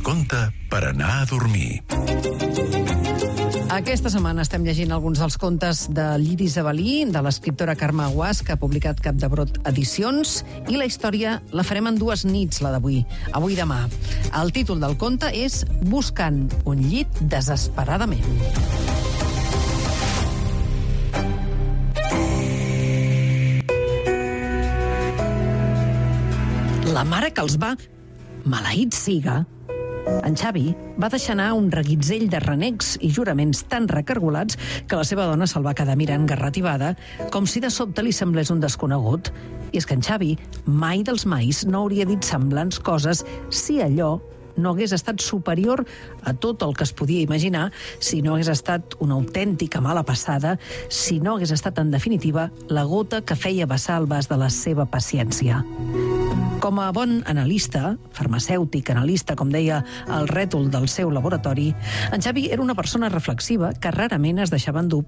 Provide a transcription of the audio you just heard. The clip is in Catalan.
conte per anar a dormir. Aquesta setmana estem llegint alguns dels contes de l'Iris Avelí, de l'escriptora Carme Guas, que ha publicat Capdebrot Edicions, i la història la farem en 2 nits, la d'avui, avui i demà. El títol del conte és Buscant un llit desesperadament. La mare que els va... Maleït siga! En Xavi va deixar anar un reguitzell de renecs i juraments tan recargolats que la seva dona se'l va quedar mirant garrativada, com si de sobte li semblés un desconegut. I és que en Xavi mai dels mais no hauria dit semblants coses si allò no hagués estat superior a tot el que es podia imaginar, si no hagués estat una autèntica mala passada, si no hagués estat, en definitiva, la gota que feia vessar el vas de la seva paciència. Com a bon analista, farmacèutic, analista, com deia el rètol del seu laboratori, en Xavi era una persona reflexiva que rarament es deixava endur